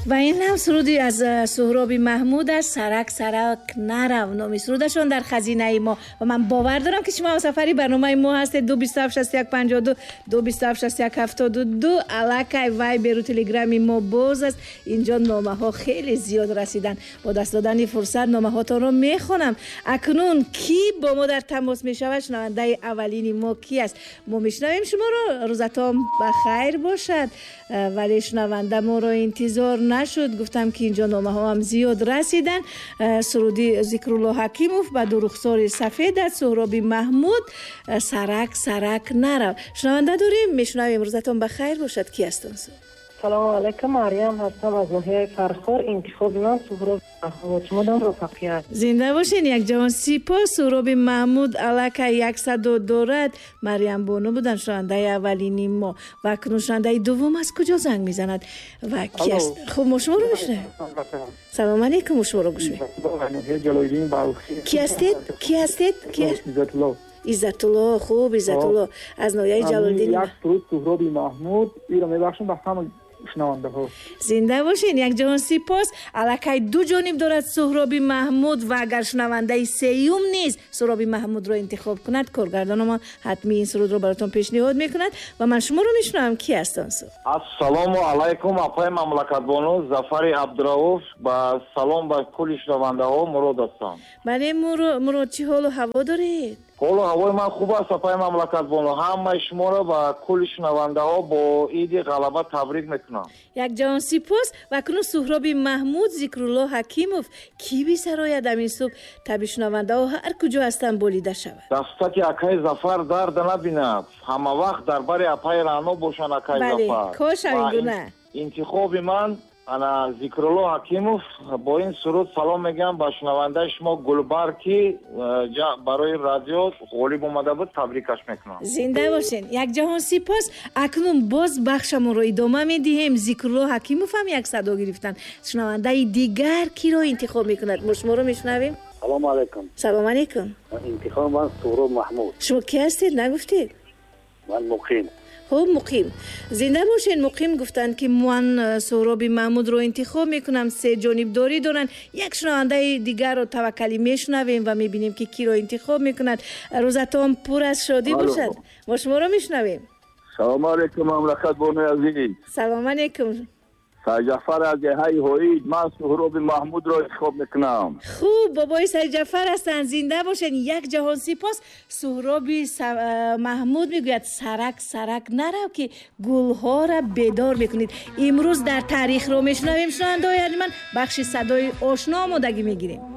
و این هم سرودی از سهراب محمود است. سرک سرک نرو نامی سرودشون در خزینه ما و من باور دارم که شما سفری برنامه ما هستید. 2276152 2276172 الکای وایبر و تلگرام ما باز است. اینجا نامه ها خیلی زیاد رسیدن. با دست دادن فرصت نامه هاتون رو میخونم. اکنون کی با ما در تماس میشود؟ شنونده اولین ما کی است؟ ما میشنویم شما رو. روزتون بخیر باشد. ولی شنونده ما رو انتظار نشد. گفتم که اینجا نامه ها هم زیاد رسیدن. سرودی ذکرالله حکیموف با دو رخسار سفید از سهراب محمود سرک سرک نرو. شنونده داریم، میشنویم. روزتون بخیر باشد. کی هستن؟ سلام علیکم، مریم هستم از ناحیه فرخار. انتخاب من سهراب محمود. شما دام رفاقیت. زنده باشین. یک جوان سپاس. سهراب محمود الکه 100 دارد. مریم بانو بودن شنونده اولین ما و اکنون شنونده دوم از کجا زنگ میزند و کی است؟ خب ما شما رو میشنویم. سلام علیکم، شما رو گوش میدیم. کی هستید؟ کی هستید؟ عزت الله. خوب عزت الله از ناحیه جلال‌الدین. یک سرود سهراب محمود ایران میبخشم به همه شنونده ها. زنده باشین. یک جهان سپاس. الکه دو جانب دارد سهراب محمود و اگر شنونده سیوم نیست سهراب محمود رو انتخاب کند کارگردان ما حتمی این سرود رو براتون پیشنهاد میکند و من شما رو میشنوم. کی هستن؟ السلام علیکم اپای مملکت بانو ظفر عبدالرؤوف با سلام با کل شنونده ها. مراد هستم. بله مراد، چی حال و هوا دارید؟ حال و هوای من خوب است اپای مملکت بانو. همه شما را با کل شنونده ها با عید غلبه تبریک میکنم. یک جهان سپاس. و کنون سهراب محمود ذکرالله حکیموف کی بی سرایت همین صبح تبی شنونده ها هر کجا هستن بولیده شود. دستک اکای ظفر درد نبیند. همه وقت در بر اپای رانو باشن اکای ظفر. بله کاش همین گونه. انتخاب من انا ذکرالله حکیموف با این سرود سلام میگم با شنونده شما گلبرکی برای رادیو غالب اومده بود تبریکش میکنم. زنده باشین. یک جهان سپاس. اکنون باز بخشمون رو ادامه میدیم. ذکرالله حکیموف هم یک صدا گرفتن. شنونده دیگر کی رو انتخاب میکند؟ ما شما رو میشنویم. سلام علیکم. سلام علیکم. انتخاب من سهراب محمود. شما کی هستید؟ نگفتید. من مقیم. خب مقیم. زنده باشین. مقیم گفتن که من سهراب محمود رو انتخاب میکنم. سه جانبداری دارن. یک شنونده دیگر رو توکلی میشنویم و میبینیم که کی رو انتخاب میکند. روزتون پر از شادی باشد. ما شما رو میشنویم. سلام علیکم مملکت بانو عزیز. سلام علیکم. سید جعفر از جهه هوید. من سهراب محمود را انتخاب میکنم. خوب بابای سید جعفر هستن. زنده باشین. یک جهان سپاس. سهراب محمود میگوید سرک سرک نرو که گلها را بیدار میکنید. امروز در تاریخ رو میشنویم. شنونده های من بخش صدای آشنا آمادگی میگیریم.